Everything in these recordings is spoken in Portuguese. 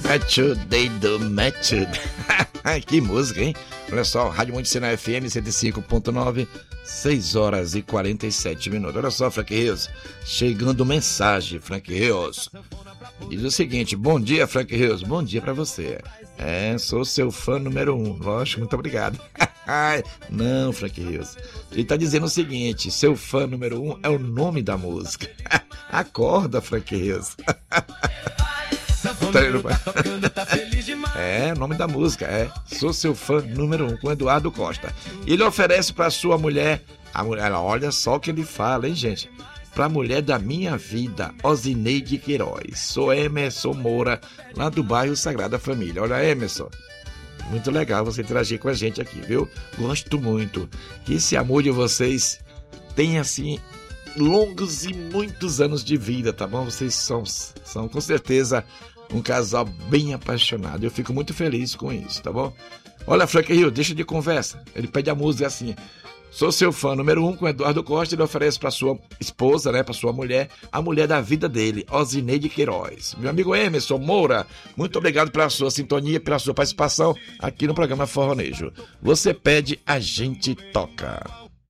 Dedo Match. Que música, hein? Olha só, Rádio Monte Sinai FM 105.9, 6 horas e 47 minutos. Olha só, Frank Rios, chegando mensagem, Frank Rios. Diz o seguinte: bom dia, Frank Rios, bom dia pra você. Sou seu fã número 1, lógico, muito obrigado. Não, Frank Rios, ele tá dizendo o seguinte: seu fã número 1 é o nome da música. Acorda, Frank Rios. O nome da música Sou Seu Fã número 1, com Eduardo Costa. Ele oferece para sua mulher, olha só o que ele fala, hein, gente? Pra mulher da minha vida, Osineide Queiroz. Sou Emerson Moura, lá do bairro Sagrada Família. Olha, Emerson, muito legal você interagir com a gente aqui, viu? Gosto muito que esse amor de vocês tenha, assim, longos e muitos anos de vida, tá bom? Vocês são com certeza um casal bem apaixonado. Eu fico muito feliz com isso, tá bom? Olha, Frank Rio, deixa de conversa. Ele pede a música assim: sou seu fã número 1, com Eduardo Costa. Ele oferece para sua esposa, né, para sua mulher, a mulher da vida dele, Osineide Queiroz. Meu amigo Emerson Moura, muito obrigado pela sua sintonia, pela sua participação aqui no programa Forronejo. Você pede, a gente toca.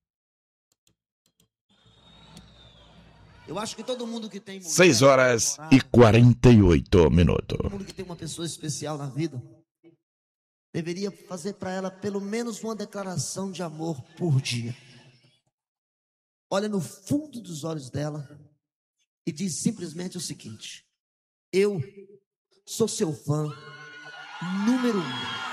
Eu acho que todo mundo que tem mulher, 6 horas e 48 minutos. Todo mundo que tem uma pessoa especial na vida deveria fazer para ela pelo menos uma declaração de amor por dia. Olha no fundo dos olhos dela e diz simplesmente o seguinte: eu sou seu fã número 1.